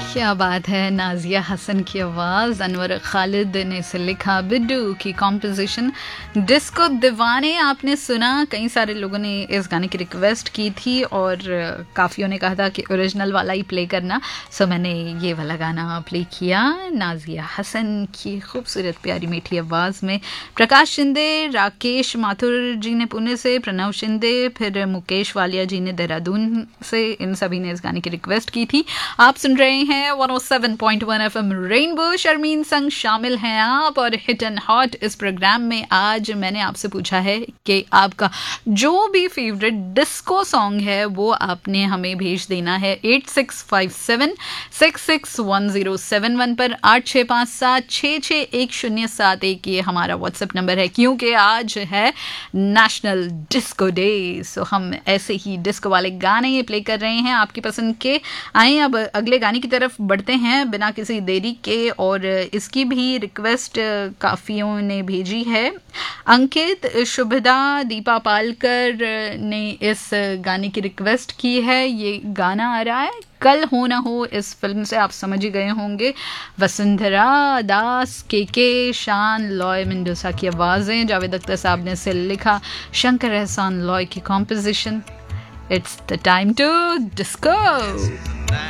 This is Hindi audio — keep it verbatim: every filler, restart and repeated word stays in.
क्या बात है, नाजिया हसन की आवाज़, अनवर खालिद ने इसे लिखा, बिड्डू की कॉम्पोजिशन। डिस्को दीवाने आपने सुना, कई सारे लोगों ने इस गाने की रिक्वेस्ट की थी और काफ़ियों ने कहा था कि ओरिजिनल वाला ही प्ले करना, सो मैंने ये वाला गाना प्ले किया नाजिया हसन की खूबसूरत प्यारी मीठी आवाज़ में। प्रकाश शिंदे, राकेश माथुर जी ने पुणे से, प्रणव शिंदे, फिर मुकेश वालिया जी ने देहरादून से, इन सभी ने इस गाने की रिक्वेस्ट की थी। आप सुन रहे हैं one O seven point one FM rainbow, Sharmin संग शामिल हैं आप और हिट एंड हॉट इस प्रोग्राम में। आज मैंने आपसे पूछा है कि आपका जो भी फेवरेट डिस्को सॉन्ग है वो आपने हमें भेज देना है eight six five seven six six one zero seven one पर। आठ छः पाँच सात छः छः एक शून्य सात एक ये हमारा व्हाट्सएप नंबर है, क्योंकि आज है नेशनल डिस्को डे। सो हम ऐसे ही डिस्को वाले गाने ये प्ले कर रहे हैं आपकी पसंद के। आए अब अगले गाने की तरफ बढ़ते हैं बिना किसी देरी के, और इसकी भी रिक्वेस्ट काफियों ने भेजी है। अंकित, शुभदा, दीपा पालकर ने इस गाने की रिक्वेस्ट की है। ये गाना आ रहा है कल हो ना हो, इस फिल्म से, आप समझ ही गए होंगे। वसुंधरा दास, के के शान, लॉय मेंडोसा की आवाज़ें, जावेद अख्तर साहब ने इसे लिखा, शंकर एहसान लॉय की composition. It's the time to disco.